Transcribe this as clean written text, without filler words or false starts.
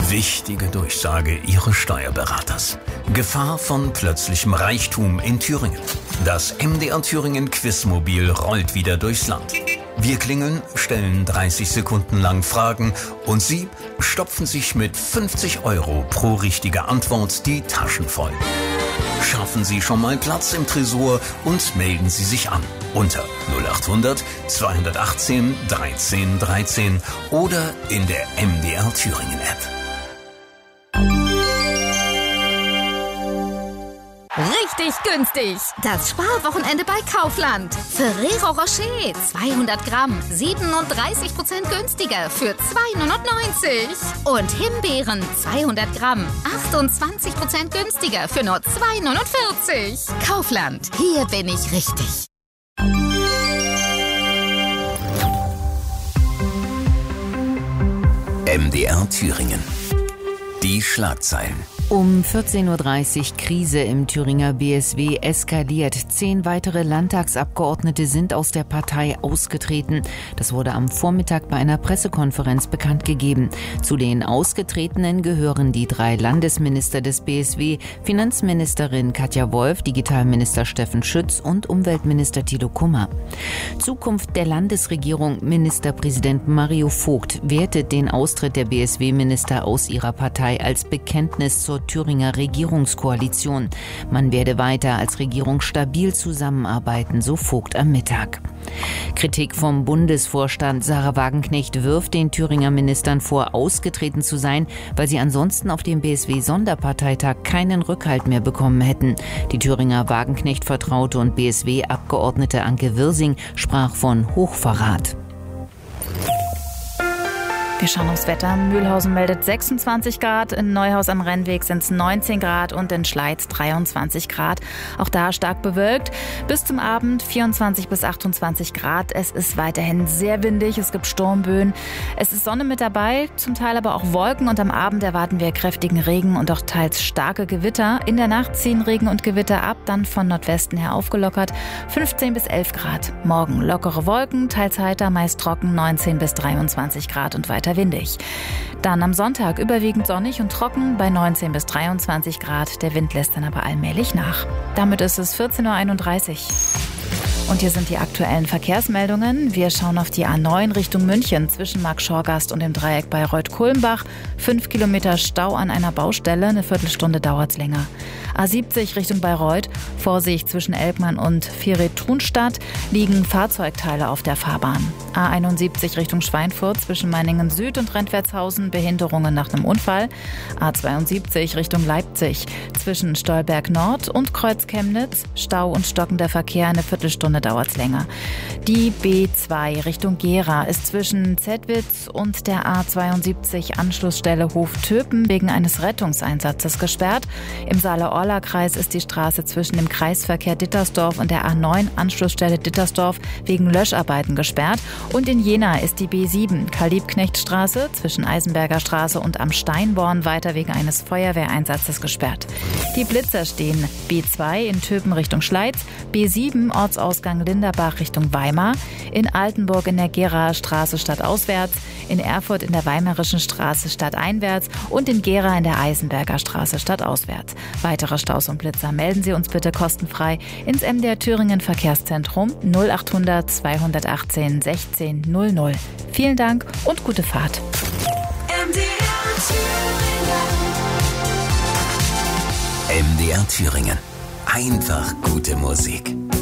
Wichtige Durchsage Ihres Steuerberaters. Gefahr von plötzlichem Reichtum in Thüringen. Das MDR Thüringen Quizmobil rollt wieder durchs Land. Wir klingeln, stellen 30 Sekunden lang Fragen und Sie stopfen sich mit 50 € pro richtige Antwort die Taschen voll. Schaffen Sie schon mal Platz im Tresor und melden Sie sich an unter 0800 218 13 13 oder in der MDR Thüringen App. Richtig günstig. Das Sparwochenende bei Kaufland. Ferrero Rocher 200 Gramm 37% günstiger für 2,99 €. Und Himbeeren 200 Gramm 28% günstiger für nur 2,49 €. Kaufland, hier bin ich richtig. MDR Thüringen. Die Schlagzeilen. Um 14.30 Uhr Krise im Thüringer BSW eskaliert. 10 weitere Landtagsabgeordnete sind aus der Partei ausgetreten. Das wurde am Vormittag bei einer Pressekonferenz bekannt gegeben. Zu den Ausgetretenen gehören die 3 Landesminister des BSW, Finanzministerin Katja Wolf, Digitalminister Steffen Schütz und Umweltminister Thilo Kummer. Zukunft der Landesregierung. Ministerpräsident Mario Vogt wertet den Austritt der BSW-Minister aus ihrer Partei als Bekenntnis zur Thüringer Regierungskoalition. Man werde weiter als Regierung stabil zusammenarbeiten, so Vogt am Mittag. Kritik vom Bundesvorstand. Sarah Wagenknecht wirft den Thüringer Ministern vor, ausgetreten zu sein, weil sie ansonsten auf dem BSW-Sonderparteitag keinen Rückhalt mehr bekommen hätten. Die Thüringer Wagenknecht-Vertraute und BSW-Abgeordnete Anke Wirsing sprach von Hochverrat. Wir schauen aufs Wetter. Mühlhausen meldet 26 Grad, in Neuhaus am Rennweg sind es 19 Grad und in Schleiz 23 Grad. Auch da stark bewölkt. Bis zum Abend 24 bis 28 Grad. Es ist weiterhin sehr windig, es gibt Sturmböen. Es ist Sonne mit dabei, zum Teil aber auch Wolken und am Abend erwarten wir kräftigen Regen und auch teils starke Gewitter. In der Nacht ziehen Regen und Gewitter ab, dann von Nordwesten her aufgelockert. 15 bis 11 Grad. Morgen lockere Wolken, teils heiter, meist trocken, 19 bis 23 Grad und weiter windig. Dann am Sonntag überwiegend sonnig und trocken bei 19 bis 23 Grad. Der Wind lässt dann aber allmählich nach. Damit ist es 14.31 Uhr. Und hier sind die aktuellen Verkehrsmeldungen. Wir schauen auf die A9 Richtung München zwischen Marktschorgast und dem Dreieck Bayreuth-Kulmbach. 5 Kilometer Stau an einer Baustelle, eine Viertelstunde dauert's länger. A70 Richtung Bayreuth, Vorsicht zwischen Elbmann und Viret-Thunstadt, liegen Fahrzeugteile auf der Fahrbahn. A71 Richtung Schweinfurt zwischen Meiningen Süd und Rentwertshausen, Behinderungen nach einem Unfall. A72 Richtung Leipzig zwischen Stolberg Nord und Kreuz Chemnitz, Stau und stockender Verkehr, eine Viertelstunde dauert's länger. Die B2 Richtung Gera ist zwischen Zettwitz und der A72 Anschlussstelle Hof-Töpen wegen eines Rettungseinsatzes gesperrt. Im Saale-Orla-Kreis ist die Straße zwischen dem Kreisverkehr Dittersdorf und der A9 Anschlussstelle Dittersdorf wegen Löscharbeiten gesperrt. Und in Jena ist die B7 Karl-Liebknecht-Straße zwischen Eisenberger Straße und am Steinborn weiter wegen eines Feuerwehreinsatzes gesperrt. Die Blitzer stehen B2 in Töpen Richtung Schleiz, B7 Ortsausgang Linderbach Richtung Weimar, in Altenburg in der Geraer Straße stadtauswärts, in Erfurt in der Weimarischen Straße stadteinwärts und in Gera in der Eisenberger Straße stadtauswärts. Weitere Staus und Blitzer melden Sie uns bitte kostenfrei ins MDR Thüringen Verkehrszentrum 0800 218 16 00. Vielen Dank und gute Fahrt. MDR Thüringen. Einfach gute Musik.